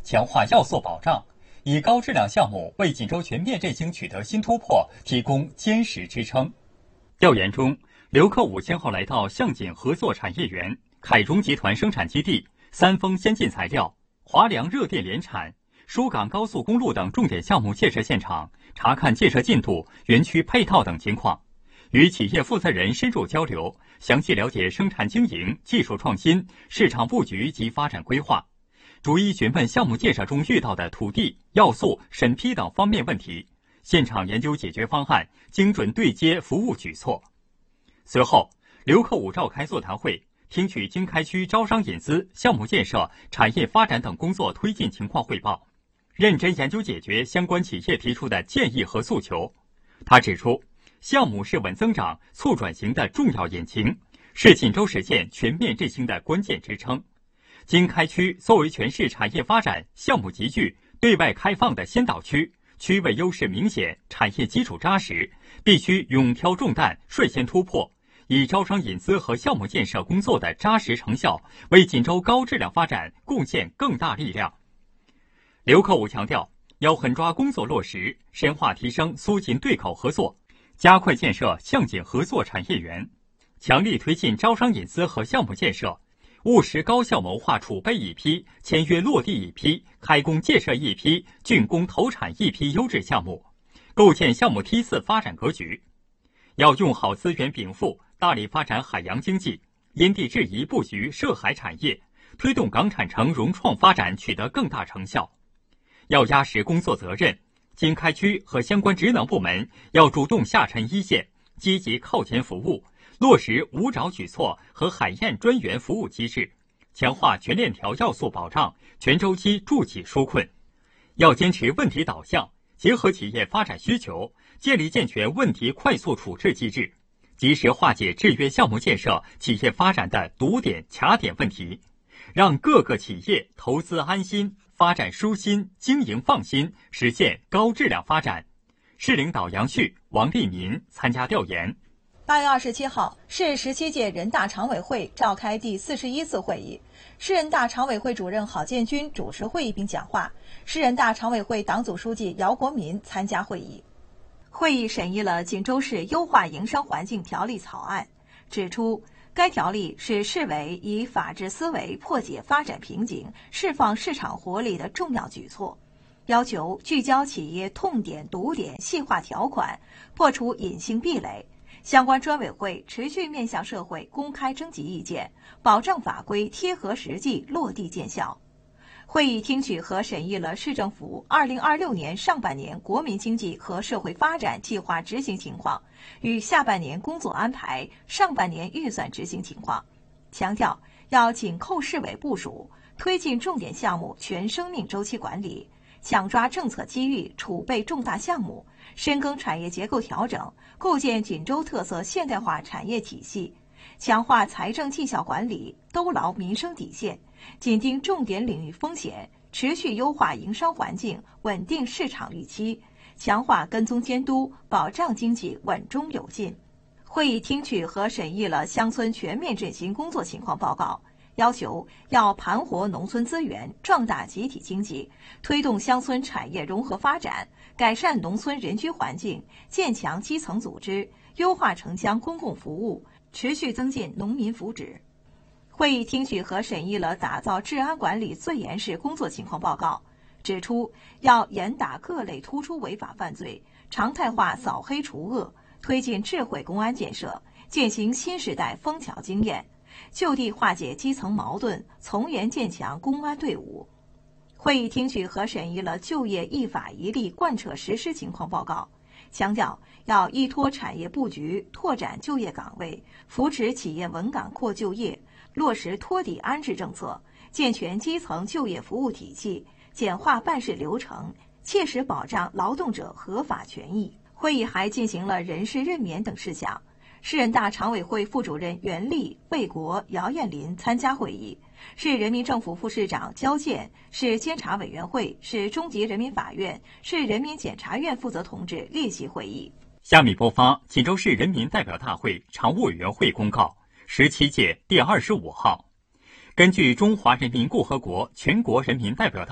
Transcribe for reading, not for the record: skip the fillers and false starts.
强化要素保障，以高质量项目为锦州全面振兴取得新突破提供坚实支撑。调研中，刘克武先后来到向锦合作产业园、凯荣集团生产基地、三丰先进材料、华良热电联产、疏港高速公路等重点项目建设现场，查看建设进度、园区配套等情况，与企业负责人深入交流，详细了解生产经营、技术创新、市场布局及发展规划，逐一询问项目建设中遇到的土地、要素、审批等方面问题，现场研究解决方案，精准对接服务举措。随后，刘克武召开座谈会，听取经开区招商引资、项目建设、产业发展等工作推进情况汇报，认真研究解决相关企业提出的建议和诉求。他指出，项目是稳增长、促转型的重要引擎，是锦州实现全面振兴的关键支撑。经开区作为全市产业发展项目集聚、对外开放的先导区，区位优势明显，产业基础扎实，必须勇挑重担，率先突破，以招商引资和项目建设工作的扎实成效，为锦州高质量发展贡献更大力量。刘克武强调，要狠抓工作落实，深化提升苏锦对口合作，加快建设向锦合作产业园，强力推进招商引资和项目建设，务实高效谋划储备一批、签约落地一批、开工建设一批、竣工投产一批优质项目，构建项目梯次发展格局。要用好资源禀赋，大力发展海洋经济，因地制宜布局涉海产业，推动港产城融创发展取得更大成效。要压实工作责任，经开区和相关职能部门要主动下沉一线，积极靠前服务，落实无找举措和海燕专员服务机制，强化全链条要素保障，全周期助企纾困。要坚持问题导向，结合企业发展需求，建立健全问题快速处置机制，及时化解制约项目建设、企业发展的堵点、卡点问题，让各个企业投资安心、发展舒心、经营放心，实现高质量发展。市领导杨旭、王立民参加调研。 8月27号，市17届人大常委会召开第41次会议，市人大常委会主任郝建军主持会议并讲话，市人大常委会党组书记姚国民参加会议。会议审议了锦州市优化营商环境条例草案，指出该条例是市委以法治思维破解发展瓶颈、释放市场活力的重要举措，要求聚焦企业痛点、堵点，细化条款，破除隐性壁垒。相关专委会持续面向社会公开征集意见，保障法规贴合实际落地见效。会议听取和审议了市政府2026年上半年国民经济和社会发展计划执行情况与下半年工作安排、上半年预算执行情况，强调要紧扣市委部署，推进重点项目全生命周期管理，抢抓政策机遇，储备重大项目，深耕产业结构调整，构建锦州特色现代化产业体系，强化财政绩效管理，兜牢民生底线，紧盯重点领域风险，持续优化营商环境，稳定市场预期，强化跟踪监督，保障经济稳中有进。会议听取和审议了乡村全面振兴工作情况报告，要求要盘活农村资源，壮大集体经济，推动乡村产业融合发展，改善农村人居环境，建强基层组织，优化城乡公共服务，持续增进农民福祉。会议听取和审议了打造治安管理最严实工作情况报告，指出要严打各类突出违法犯罪，常态化扫黑除恶，推进智慧公安建设，践行新时代枫桥经验，就地化解基层矛盾，从严建强公安队伍。会议听取和审议了就业一法一例贯彻实施情况报告，强调要依托产业布局，拓展就业岗位，扶持企业稳岗扩就业，落实托底安置政策，健全基层就业服务体系，简化办事流程，切实保障劳动者合法权益。会议还进行了人事任免等事项。市人大常委会副主任袁立、魏国、姚艳林参加会议，市人民政府副市长焦健、市监察委员会、市中级人民法院、市人民检察院负责同志列席会议。 下面播发锦州市人民代表大会常务委员会公告，17届第25号，根据《中华人民共和国全国人民代表大会